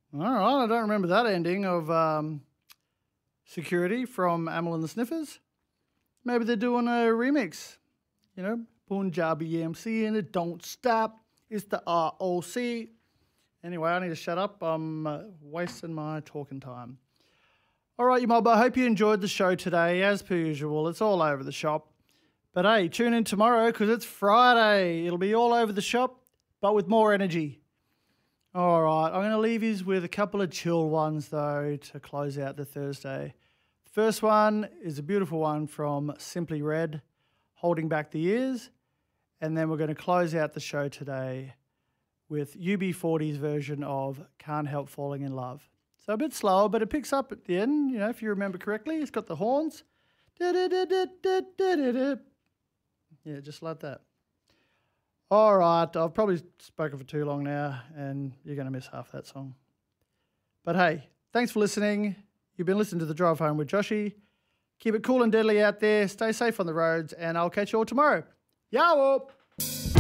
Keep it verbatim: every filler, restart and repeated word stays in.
All right, I don't remember that ending of um, Security from Amyl and the Sniffers. Maybe they're doing a remix. You know, Punjabi M C and it don't stop. It's the R O C. Anyway, I need to shut up. I'm uh, wasting my talking time. All right, you mob, I hope you enjoyed the show today. As per usual, it's all over the shop. But hey, tune in tomorrow because it's Friday. It'll be all over the shop, but with more energy. All right, I'm going to leave you with a couple of chill ones, though, to close out the Thursday. The first one is a beautiful one from Simply Red, Holding Back the Years. And then we're going to close out the show today with U B forty's version of Can't Help Falling in Love. So a bit slower, but it picks up at the end, you know, if you remember correctly. It's got the horns. Yeah, just like that. All right, I've probably spoken for too long now, and you're going to miss half that song. But hey, thanks for listening. You've been listening to The Drive Home with Joshy. Keep it cool and deadly out there. Stay safe on the roads, and I'll catch you all tomorrow. Yow!